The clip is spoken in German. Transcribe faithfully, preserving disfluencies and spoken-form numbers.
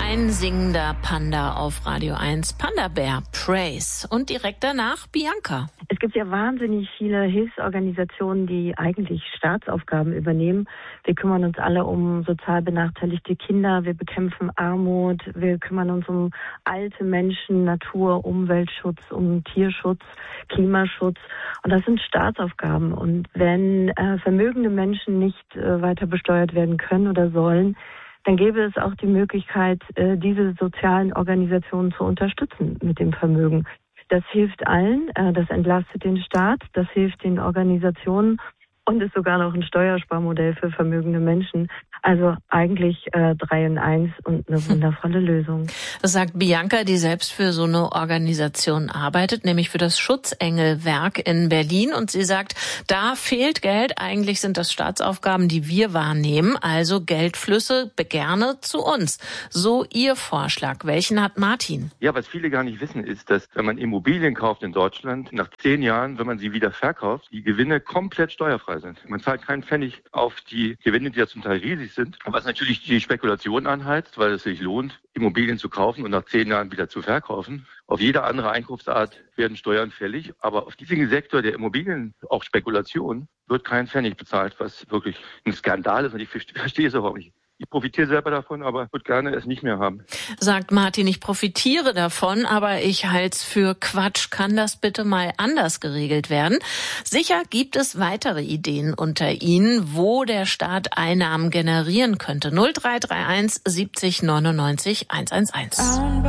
Ein singender Panda auf Radio eins, Panda Bear Praise. Und direkt danach Bianca. Es gibt ja wahnsinnig viele Hilfsorganisationen, die eigentlich Staatsaufgaben übernehmen. Wir kümmern uns alle um sozial benachteiligte Kinder, wir bekämpfen Armut, wir kümmern uns um alte Menschen, Natur, Umweltschutz, um Tierschutz, Klimaschutz. Und das sind Staatsaufgaben. Und wenn äh, vermögende Menschen nicht äh, weiter besteuert werden können oder sollen, dann gäbe es auch die Möglichkeit, äh, diese sozialen Organisationen zu unterstützen mit dem Vermögen. Das hilft allen, äh, das entlastet den Staat, das hilft den Organisationen und ist sogar noch ein Steuersparmodell für vermögende Menschen. Also eigentlich äh, drei in eins und eine wundervolle Lösung. Das sagt Bianca, die selbst für so eine Organisation arbeitet, nämlich für das Schutzengelwerk in Berlin. Und sie sagt, da fehlt Geld. Eigentlich sind das Staatsaufgaben, die wir wahrnehmen. Also Geldflüsse gerne zu uns. So ihr Vorschlag. Welchen hat Martin? Ja, was viele gar nicht wissen, ist, dass wenn man Immobilien kauft in Deutschland, nach zehn Jahren, wenn man sie wieder verkauft, die Gewinne komplett steuerfrei sind. Man zahlt keinen Pfennig auf die Gewinne, die ja zum Teil riesig sind. Was natürlich die Spekulation anheizt, weil es sich lohnt, Immobilien zu kaufen und nach zehn Jahren wieder zu verkaufen. Auf jede andere Einkaufsart werden Steuern fällig. Aber auf diesen Sektor der Immobilien, auch Spekulation, wird kein Pfennig bezahlt, was wirklich ein Skandal ist. Und ich verstehe es auch nicht. Ich profitiere selber davon, aber würde gerne es nicht mehr haben. Sagt Martin, ich profitiere davon, aber ich halte es für Quatsch. Kann das bitte mal anders geregelt werden? Sicher gibt es weitere Ideen unter Ihnen, wo der Staat Einnahmen generieren könnte. null drei drei eins siebzig neunundneunzig hundertelf.